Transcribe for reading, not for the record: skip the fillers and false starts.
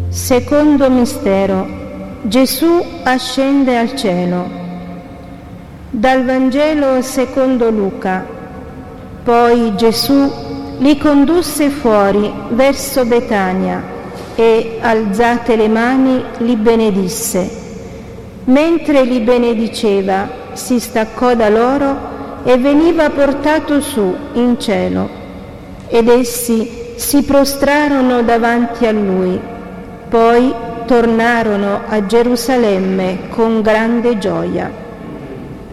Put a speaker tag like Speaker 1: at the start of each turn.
Speaker 1: Secondo mistero, Gesù ascende al cielo. Dal Vangelo secondo Luca. Poi Gesù li condusse fuori verso Betania e, alzate le mani, li benedisse. Mentre li benediceva, si staccò da loro e veniva portato su in cielo. Ed essi si prostrarono davanti a lui. Poi tornarono a Gerusalemme con grande gioia.